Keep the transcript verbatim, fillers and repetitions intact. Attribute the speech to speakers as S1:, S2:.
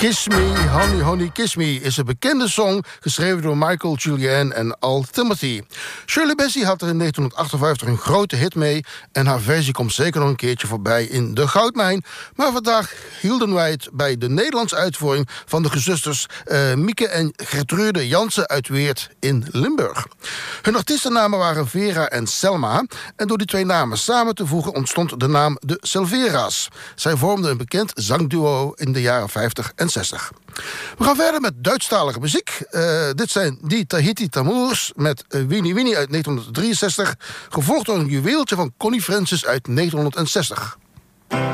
S1: Kiss Me, Honey, Honey, Kiss Me is een bekende song geschreven door Michael Julian en Al Timothy. Shirley Bassey had er in negentien achtenvijftig een grote hit mee en haar versie komt zeker nog een keertje voorbij in De Goudmijn. Maar vandaag hielden wij het bij de Nederlandse uitvoering van de gezusters uh, Mieke en Gertrude Jansen uit Weert in Limburg. Hun artiestennamen waren Vera en Selma en door die twee namen samen te voegen ontstond de naam de Silvera's. Zij vormden een bekend zangduo in de jaren vijftig en zestig. We gaan verder met Duitsstalige muziek. Uh, dit zijn die Tahiti Tamours met uh, Winnie Winnie uit negentien drieënzestig... gevolgd door een juweeltje van Connie Francis uit negentien zestig.